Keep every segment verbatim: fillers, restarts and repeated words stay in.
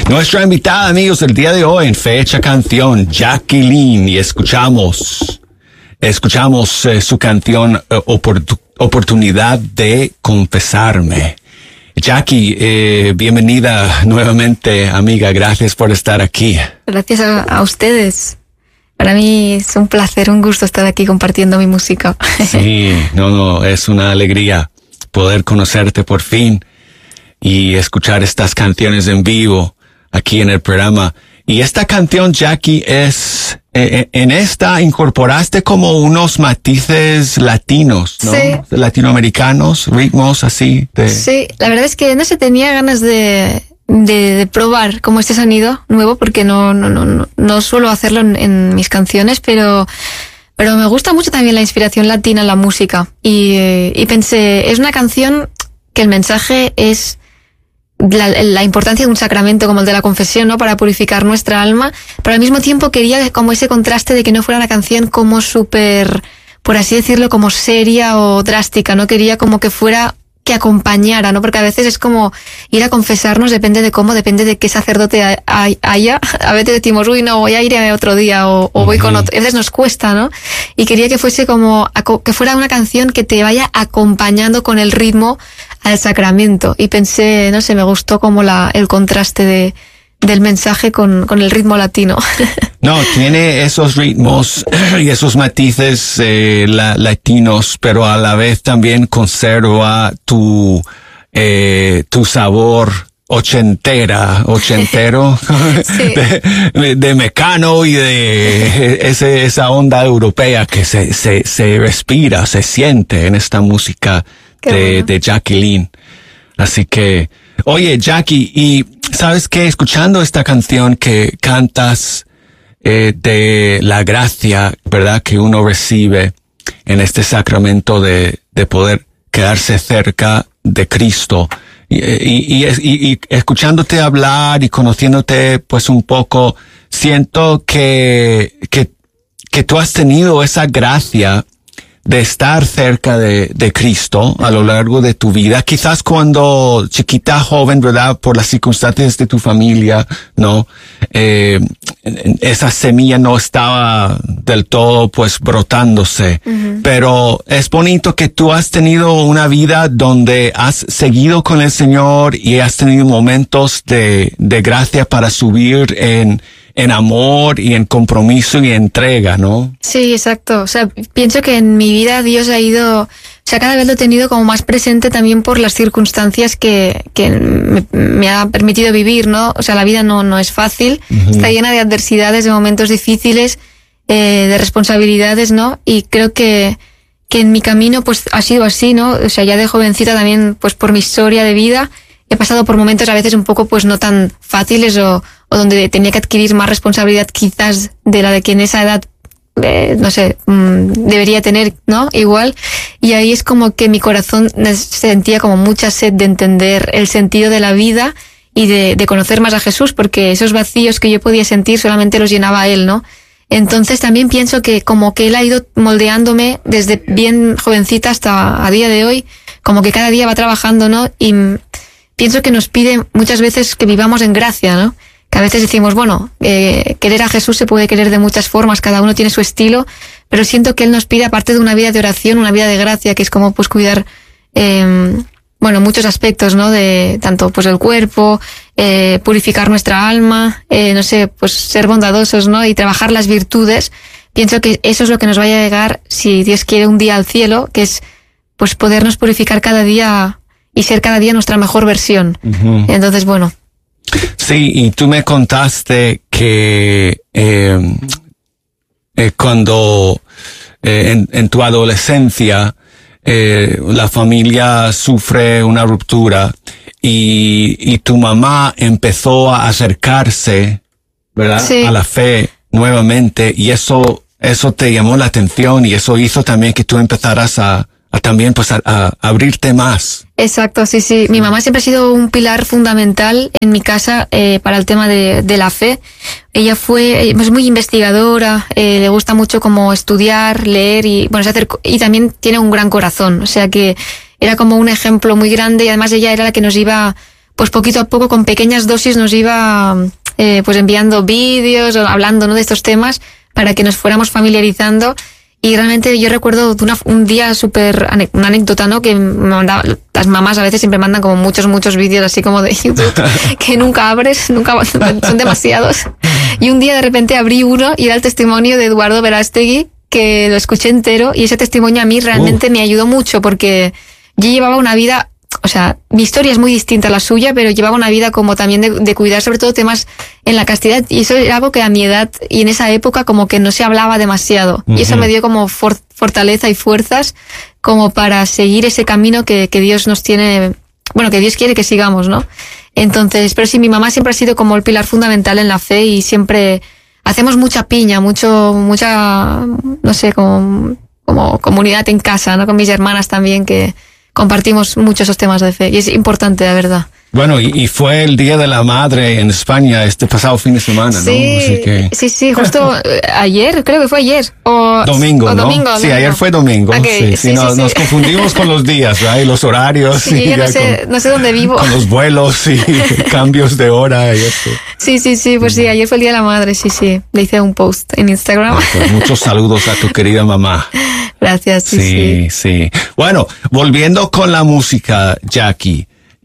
Nuestra invitada, amigos, el día de hoy en Fecha Canción, Jacqueline, y escuchamos, escuchamos eh, su canción eh, oport- Oportunidad de Confesarme. Jackie, eh, bienvenida nuevamente, amiga, gracias por estar aquí. Gracias a, a ustedes. Para mí es un placer, un gusto estar aquí compartiendo mi música. Sí, no, no, es una alegría poder conocerte por fin y escuchar estas canciones en vivo aquí en el programa. Y esta canción, Jackie, es, eh, en esta incorporaste como unos matices latinos, ¿no? Sí. Latinoamericanos, ritmos así. De... Sí, la verdad es que no sé, tenía ganas de, de, de probar como este sonido nuevo, porque no, no, no, no suelo hacerlo en, en mis canciones, pero, pero me gusta mucho también la inspiración latina en la música. Y, y pensé, es una canción que el mensaje es La, la importancia de un sacramento como el de la confesión, ¿no? Para purificar nuestra alma, pero al mismo tiempo quería como ese contraste de que no fuera una canción como súper, por así decirlo, como seria o drástica, ¿no? Quería como que fuera, que acompañara, ¿no? Porque a veces es como ir a confesarnos, depende de cómo, depende de qué sacerdote haya. A veces decimos, uy, no, voy a ir otro día o, o voy con otro. A veces nos cuesta, ¿no? Y quería que fuese como, que fuera una canción que te vaya acompañando con el ritmo al sacramento. Y pensé, no sé, me gustó como la, el contraste de, del mensaje con, con el ritmo latino. No, tiene esos ritmos y esos matices eh, la, latinos, pero a la vez también conserva tu, eh, tu sabor ochentera, ochentero, Sí. de, de Mecano y de ese, esa onda europea que se, se, se respira, se siente en esta música de, bueno. de Jacqueline. Así que, oye, Jackie, y ¿sabes qué? Escuchando esta canción que cantas eh, de la gracia, ¿verdad? Que uno recibe en este sacramento de, de poder quedarse cerca de Cristo. Y, y, y, y, y escuchándote hablar y conociéndote pues un poco, siento que, que, que tú has tenido esa gracia de estar cerca de, de Cristo a lo largo de tu vida. Quizás cuando chiquita, joven, ¿verdad? Por las circunstancias de tu familia, ¿no? Eh, esa semilla no estaba del todo, pues, brotándose. Uh-huh. Pero es bonito que tú has tenido una vida donde has seguido con el Señor y has tenido momentos de, de gracia para subir en, en amor y en compromiso y entrega, ¿no? Sí, exacto. O sea, pienso que en mi vida Dios ha ido, o sea, cada vez lo he tenido como más presente también por las circunstancias que, que me, me ha permitido vivir, ¿no? O sea, la vida no, no es fácil, uh-huh. Está llena de adversidades, de momentos difíciles, eh, de responsabilidades, ¿no? Y creo que, que en mi camino, pues, ha sido así, ¿no? O sea, ya de jovencita también, pues, por mi historia de vida, he pasado por momentos a veces un poco, pues, no tan fáciles o, o donde tenía que adquirir más responsabilidad quizás de la de que en esa edad, eh, no sé, mmm, debería tener, ¿no? Igual. Y ahí es como que mi corazón sentía como mucha sed de entender el sentido de la vida y de, de conocer más a Jesús, porque esos vacíos que yo podía sentir solamente los llenaba Él, ¿no? Entonces también pienso que como que Él ha ido moldeándome desde bien jovencita hasta a día de hoy, como que cada día va trabajando, ¿no? Y pienso que nos pide muchas veces que vivamos en gracia, ¿no? Que a veces decimos, bueno, eh, querer a Jesús se puede querer de muchas formas, cada uno tiene su estilo, pero siento que Él nos pide, aparte de una vida de oración, una vida de gracia, que es como pues cuidar, eh, bueno, muchos aspectos, ¿no? De tanto pues el cuerpo, eh, purificar nuestra alma, eh, no sé, pues ser bondadosos, ¿no? Y trabajar las virtudes. Pienso que eso es lo que nos va a llegar, si Dios quiere, un día al cielo, que es pues podernos purificar cada día y ser cada día nuestra mejor versión. Uh-huh. Entonces, bueno. Sí, y tú me contaste que eh, eh, cuando eh, en, en tu adolescencia eh, la familia sufre una ruptura y, y tu mamá empezó a acercarse, ¿verdad? Sí. A la fe nuevamente, y eso eso te llamó la atención y eso hizo también que tú empezaras a a también pues a, a abrirte más. Exacto, sí, sí. Mi mamá siempre ha sido un pilar fundamental en mi casa eh, para el tema de, de la fe. Ella fue, es muy investigadora, eh, le gusta mucho como estudiar, leer y bueno, se acercó, y también tiene un gran corazón. O sea que era como un ejemplo muy grande y además ella era la que nos iba pues poquito a poco, con pequeñas dosis, nos iba eh, pues enviando vídeos o hablando, ¿no?, de estos temas para que nos fuéramos familiarizando. Y realmente yo recuerdo una, un día súper, una anécdota, ¿no?, que me mandaba, las mamás a veces siempre mandan como muchos, muchos vídeos así como de YouTube que nunca abres, nunca, son demasiados. Y un día de repente abrí uno y era el testimonio de Eduardo Verástegui, que lo escuché entero, y ese testimonio a mí realmente uh. me ayudó mucho, porque yo llevaba una vida, o sea, mi historia es muy distinta a la suya, pero llevaba una vida como también de, de cuidar sobre todo temas en la castidad, y eso era algo que a mi edad y en esa época como que no se hablaba demasiado, uh-huh. y eso me dio como for, fortaleza y fuerzas como para seguir ese camino que, que Dios nos tiene, bueno, que Dios quiere que sigamos, ¿no? Entonces, pero sí, mi mamá siempre ha sido como el pilar fundamental en la fe, y siempre hacemos mucha piña, mucho, mucha, no sé, como, como comunidad en casa, ¿no? Con mis hermanas también, que compartimos mucho esos temas de fe, y es importante, la verdad. Bueno, y, y fue el Día de la Madre en España este pasado fin de semana, ¿no? Sí, Así que... sí, sí, justo ayer, creo que fue ayer. O, domingo, o ¿no? domingo, sí, domingo. ayer fue domingo. Okay, sí, sí, sí, no, sí, sí. Nos confundimos con los días, ¿verdad? Y los horarios. Sí, y yo no sé, con, no sé dónde vivo. Con los vuelos y cambios de hora y eso. Sí, sí, sí, pues sí, ayer fue el Día de la Madre, sí, sí. Le hice un post en Instagram. Ah, pues muchos saludos a tu querida mamá. Gracias, sí, sí. Sí, sí. Bueno, volviendo con la música, Jackie.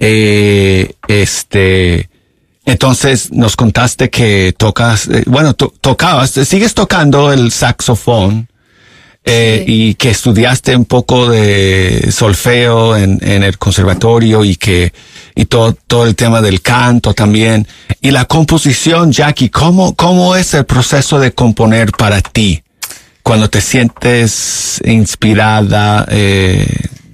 Eh, este, entonces nos contaste que tocas, eh, bueno, to, tocabas, sigues tocando el saxofón, eh, sí. y que estudiaste un poco de solfeo en, en el conservatorio, y que, y todo, todo el tema del canto también. Y la composición, Jackie, ¿cómo, cómo es el proceso de componer para ti? Cuando te sientes inspirada, eh,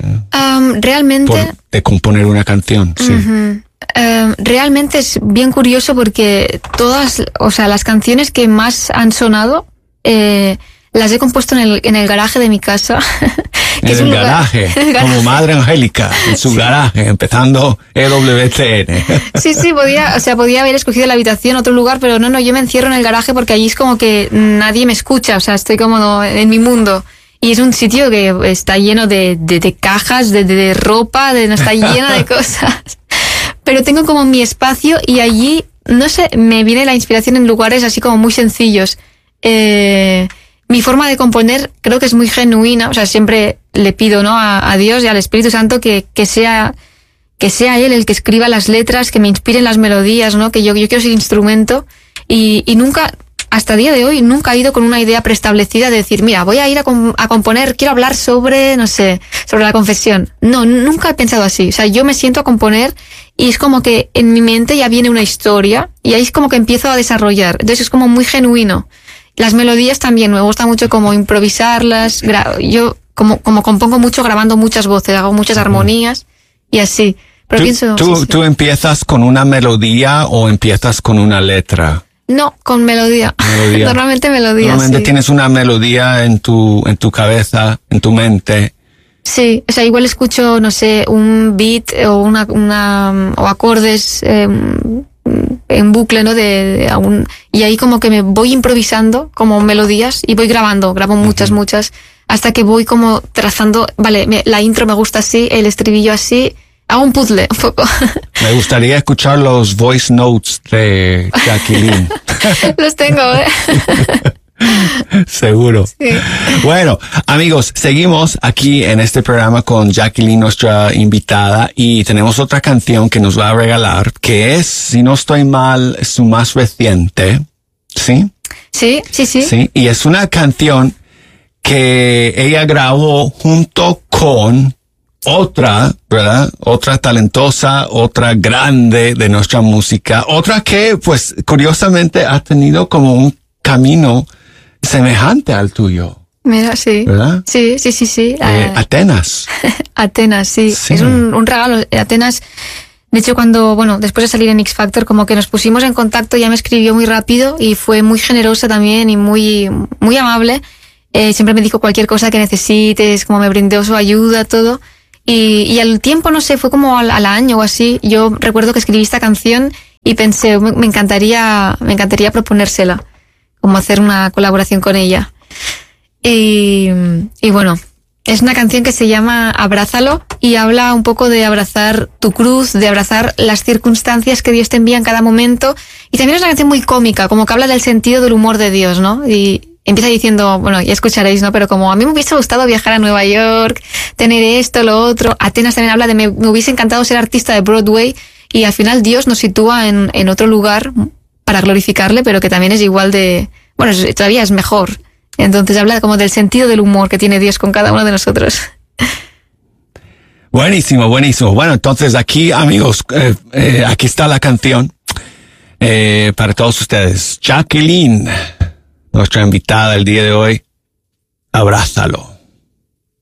Um, realmente... Por, de componer una canción, sí. Uh-huh. Uh, realmente es bien curioso, porque todas, o sea, las canciones que más han sonado, eh, las he compuesto en el, en el garaje de mi casa. En el, lugar, garaje, en el garaje, como Madre Angélica, en su sí. garaje, empezando E W T N. Sí, sí, podía, o sea, podía haber escogido la habitación, otro lugar, pero no, no, yo me encierro en el garaje porque allí es como que nadie me escucha, o sea, estoy como en mi mundo. Y es un sitio que está lleno de, de, de cajas, de, de, de ropa, de, no está lleno de cosas. Pero tengo como mi espacio, y allí, no sé, me viene la inspiración en lugares así como muy sencillos. Eh, mi forma de componer creo que es muy genuina, o sea, siempre le pido, ¿no?, a, a Dios y al Espíritu Santo que, que sea, que sea Él el que escriba las letras, que me inspiren las melodías, ¿no?, que yo, yo quiero ser instrumento, y, y nunca... Hasta el día de hoy nunca he ido con una idea preestablecida de decir, mira, voy a ir a, com- a componer, quiero hablar sobre, no sé, sobre la confesión. No, nunca he pensado así. O sea, yo me siento a componer y es como que en mi mente ya viene una historia y ahí es como que empiezo a desarrollar. Entonces es como muy genuino. Las melodías también, me gusta mucho como improvisarlas. Gra- yo como, como compongo mucho grabando muchas voces, hago muchas armonías y así. Pero ¿Tú, pienso... tú, sí, sí. ¿Tú empiezas con una melodía o empiezas con una letra? No, con melodía. melodía. Normalmente melodía, Normalmente sí. tienes una melodía en tu, en tu cabeza, en tu mente. Sí, o sea, igual escucho, no sé, un beat o una, una, o acordes eh, en bucle, ¿no? De, de algún, y ahí como que me voy improvisando como melodías y voy grabando, grabo muchas, uh-huh. muchas, hasta que voy como trazando, vale, me, la intro me gusta así, el estribillo así. Hago un puzzle, un poco. Me gustaría escuchar los voice notes de Jacqueline. Los tengo, ¿eh? Seguro. Sí. Bueno, amigos, seguimos aquí en este programa con Jacqueline, nuestra invitada, y tenemos otra canción que nos va a regalar, que es, si no estoy mal, su más reciente. ¿Sí? Sí, sí, sí. Sí, y es una canción que ella grabó junto con otra, ¿verdad? Otra talentosa, otra grande de nuestra música, otra que, pues, curiosamente ha tenido como un camino semejante al tuyo. Mira, sí. ¿Verdad? Sí, sí, sí, sí. Eh, uh, Atenas. Atenas, sí. sí. Es un, un regalo. Atenas, de hecho, cuando, bueno, después de salir en X Factor, como que nos pusimos en contacto, ya me escribió muy rápido y fue muy generosa también y muy, muy amable. Eh, siempre me dijo cualquier cosa que necesites, como me brindó su ayuda, todo. Y, y al tiempo, no sé, fue como al, al año o así, yo recuerdo que escribí esta canción y pensé, me, me encantaría, me encantaría proponérsela, como hacer una colaboración con ella. Y, y bueno, es una canción que se llama Abrázalo y habla un poco de abrazar tu cruz, de abrazar las circunstancias que Dios te envía en cada momento. Y también es una canción muy cómica, como que habla del sentido del humor de Dios, ¿no? Y empieza diciendo, bueno, ya escucharéis, ¿no? Pero como a mí me hubiese gustado viajar a Nueva York, tener esto, lo otro. Atenas también habla de me, me hubiese encantado ser artista de Broadway. Y al final Dios nos sitúa en, en otro lugar para glorificarle, pero que también es igual de... Bueno, todavía es mejor. Entonces habla como del sentido del humor que tiene Dios con cada uno de nosotros. Buenísimo, buenísimo. Bueno, entonces aquí, amigos, eh, eh, aquí está la canción eh, para todos ustedes. Jacqueline, nuestra invitada el día de hoy, Abrázalo.